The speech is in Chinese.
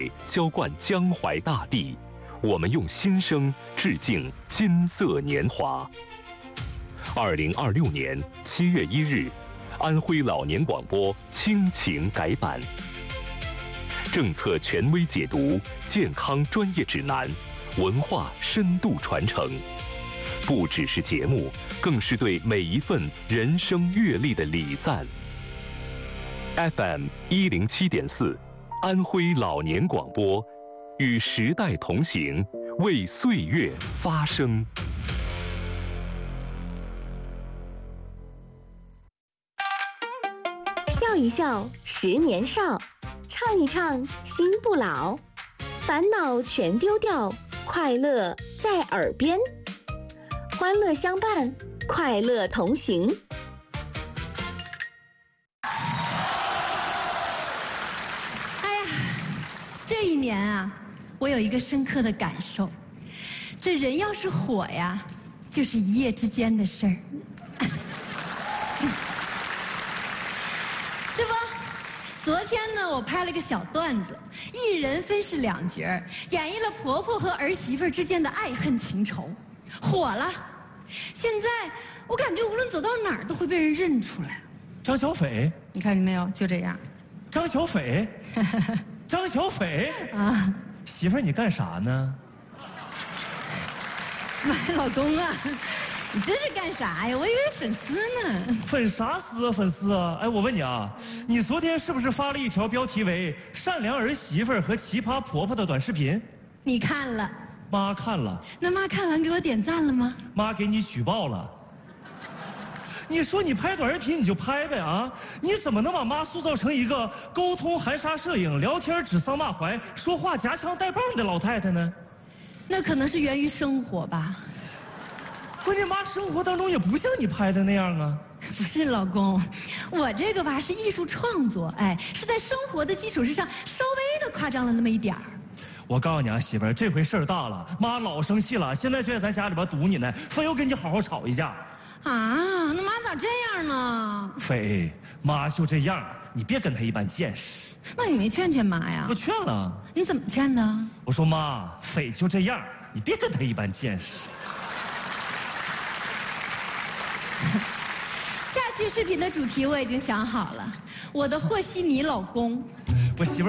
水浇灌江淮大地，我们用心声致敬金色年华。2026年7月1日，安徽老年广播亲情改版，政策权威解读，健康专业指南，文化深度传承，不只是节目，更是对每一份人生阅历的礼赞。FM 107.4，安徽老年广播，与时代同行，为岁月发声。 笑一笑，10年少；唱一唱，心不老。烦恼全丢掉，快乐在耳边。欢乐相伴，快乐同行。 这一年啊，我有一个深刻的感受，这人要是火呀，就是一夜之间的事儿。这不，昨天呢，我拍了个小段子，一人分饰2角，演绎了婆婆和儿媳妇之间的爱恨情仇，火了。现在我感觉无论走到哪儿都会被人认出来。 张小斐， 你看见没有？就这样。 张小斐。张小斐啊， 媳妇儿，你干啥呢？ 妈呀，老公啊，你这是干啥呀？我以为粉丝呢。 粉啥丝啊，粉丝啊！哎，我问你啊，你昨天是不是发了一条标题为“善良儿媳妇儿和奇葩婆婆”的短视频？ 你看了？ 妈看了。 那妈看完给我点赞了吗？ 妈给你举报了。你说你拍短视频你就拍呗啊！你怎么能把妈塑造成一个沟通含沙射影、聊天指桑骂槐、说话夹枪带棒的老太太呢？ 那可能是源于生活吧。 关键妈生活当中也不像你拍的那样啊。 不是老公，我这个吧是艺术创作，哎，是在生活的基础之上稍微的夸张了那么一点儿。 我告诉你啊，媳妇儿，这回事儿大了，妈老生气了，现在就在咱家里边堵你呢，非要跟你好好吵一架。 啊，那妈咋这样呢？ 斐，妈就这样，你别跟她一般见识。 那你没劝劝妈呀？ 我劝了。 你怎么劝的？ 我说妈，斐就这样，你别跟她一般见识。 下期视频的主题我已经想好了，我的和稀泥老公。 我媳妇儿。